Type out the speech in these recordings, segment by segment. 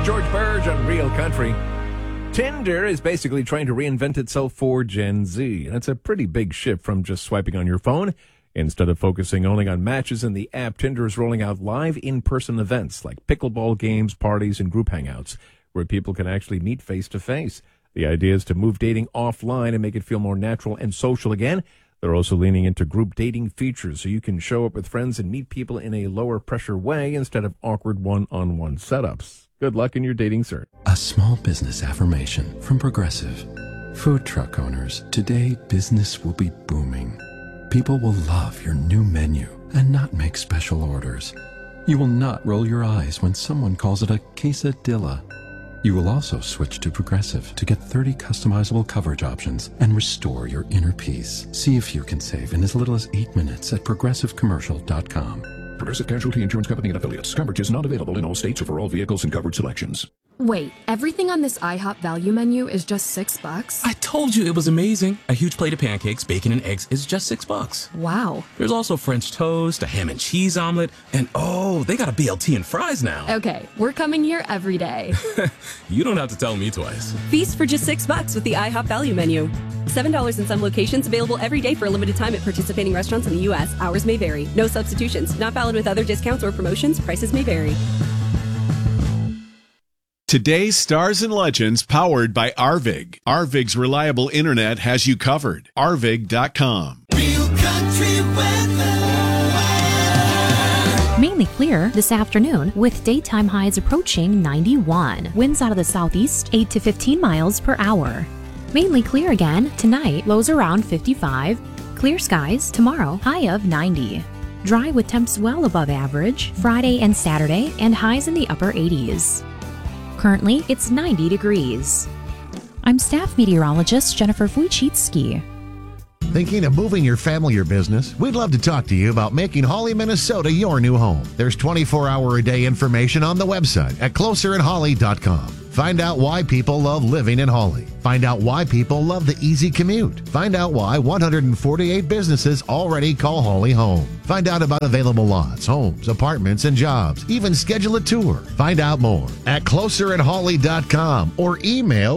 George Burge on Real Country. Tinder is basically trying to reinvent itself for Gen Z, and it's a pretty big shift from just swiping on your phone. Instead of focusing only on matches in the app, Tinder is rolling out live in-person events like pickleball games, parties, and group hangouts, where people can actually meet face-to-face. The idea is to move dating offline and make it feel more natural and social again. They're also leaning into group dating features so you can show up with friends and meet people in a lower-pressure way instead of awkward one-on-one setups. Good luck in your dating search. A small business affirmation from Progressive. Food truck owners, today business will be booming. People will love your new menu and not make special orders. You will not roll your eyes when someone calls it a quesadilla. You will also switch to Progressive to get 30 customizable coverage options and restore your inner peace. See if you can save in as little as 8 minutes at progressivecommercial.com. Progressive Casualty Insurance Company and Affiliates. Coverage is not available in all states or for all vehicles and coverage selections. Wait, everything on this IHOP value menu is just $6? I told you it was amazing. A huge plate of pancakes, bacon, and eggs is just $6. Wow. There's also French toast, a ham and cheese omelet, and oh, they got a BLT and fries now. Okay, we're coming here every day. You don't have to tell me twice. Feast for just $6 with the IHOP value menu. $7 in some locations, available every day for a limited time at participating restaurants in the U.S. Hours may vary. No substitutions. Not valid with other discounts or promotions. Prices may vary. Today's Stars and Legends powered by Arvig. Arvig's reliable internet has you covered. Arvig.com. Real Country weather. Mainly clear this afternoon with daytime highs approaching 91. Winds out of the southeast 8 to 15 miles per hour. Mainly clear again tonight, lows around 55. Clear skies tomorrow, high of 90. Dry with temps well above average Friday and Saturday and highs in the upper 80s. Currently, it's 90 degrees. I'm staff meteorologist Jennifer Wojcicki. Thinking of moving your family or business? We'd love to talk to you about making Hawley, Minnesota your new home. There's 24-hour-a-day information on the website at closerandhawley.com. Find out why people love living in Hawley. Find out why people love the easy commute. Find out why 148 businesses already call Hawley home. Find out about available lots, homes, apartments, and jobs. Even schedule a tour. Find out more at closerandhawley.com or email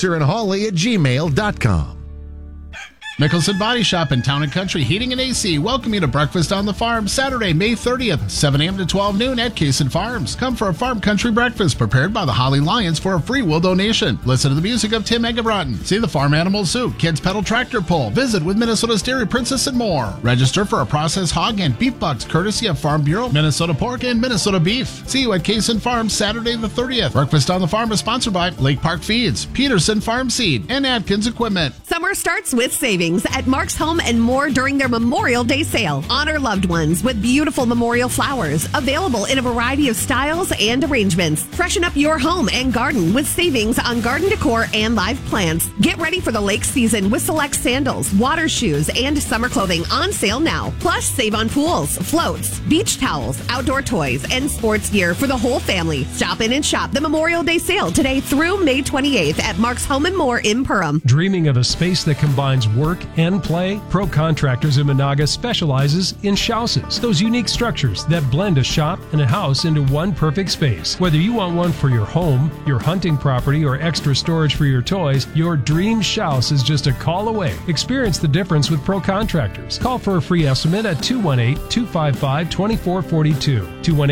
closerandhawley@gmail.com. Mickelson Body Shop in Town & Country Heating and AC welcome you to Breakfast on the Farm Saturday, May 30th, 7 a.m. to 12 noon at Cason Farms. Come for a farm country breakfast prepared by the Holly Lions for a free will donation. Listen to the music of Tim Eggebrotten. See the farm animal zoo, kids pedal tractor pull, visit with Minnesota's Dairy Princess and more. Register for a processed hog and beef bucks courtesy of Farm Bureau, Minnesota Pork, and Minnesota Beef. See you at Cason Farms Saturday the 30th. Breakfast on the Farm is sponsored by Lake Park Feeds, Peterson Farm Seed, and Atkins Equipment. Summer starts with savings at Mark's Home and More during their Memorial Day sale. Honor loved ones with beautiful memorial flowers available in a variety of styles and arrangements. Freshen up your home and garden with savings on garden decor and live plants. Get ready for the lake season with select sandals, water shoes, and summer clothing on sale now. Plus, save on pools, floats, beach towels, outdoor toys, and sports gear for the whole family. Stop in and shop the Memorial Day sale today through May 28th at Mark's Home and More in Perham. Dreaming of a space that combines work and play? Pro Contractors in Monaga specializes in shouses, those unique structures that blend a shop and a house into one perfect space. Whether you want one for your home, your hunting property, or extra storage for your toys, your dream house is just a call away. Experience the difference with Pro Contractors. Call for a free estimate at 218-255-2442.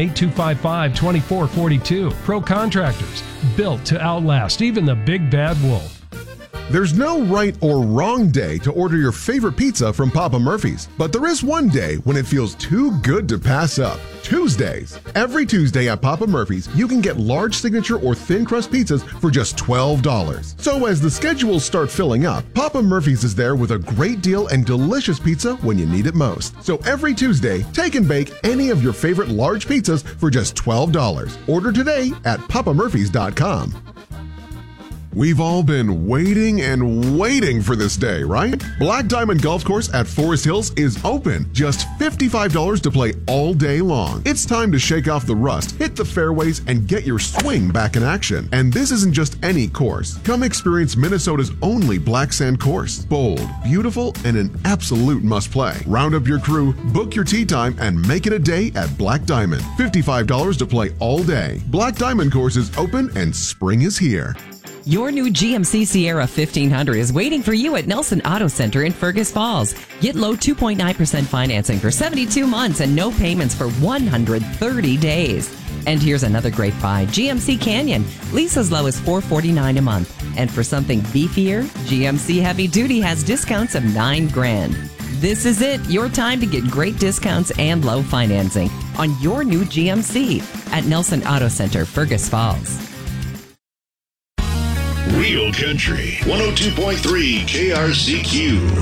218-255-2442. Pro Contractors, built to outlast even the big bad wolf. There's no right or wrong day to order your favorite pizza from Papa Murphy's, but there is one day when it feels too good to pass up. Tuesdays. Every Tuesday at Papa Murphy's, you can get large signature or thin crust pizzas for just $12. So as the schedules start filling up, Papa Murphy's is there with a great deal and delicious pizza when you need it most. So every Tuesday, take and bake any of your favorite large pizzas for just $12. Order today at papamurphys.com. We've all been waiting and waiting for this day, right? Black Diamond Golf Course at Forest Hills is open. Just $55 to play all day long. It's time to shake off the rust, hit the fairways, and get your swing back in action. And this isn't just any course. Come experience Minnesota's only black sand course. Bold, beautiful, and an absolute must-play. Round up your crew, book your tee time, and make it a day at Black Diamond. $55 to play all day. Black Diamond Course is open and spring is here. Your new GMC Sierra 1500 is waiting for you at Nelson Auto Center in Fergus Falls. Get low 2.9% financing for 72 months and no payments for 130 days. And here's another great buy, GMC Canyon. Lease as low as $449 a month. And for something beefier, GMC Heavy Duty has discounts of $9,000. This is it, your time to get great discounts and low financing on your new GMC at Nelson Auto Center, Fergus Falls. Real Country 102.3 KRCQ.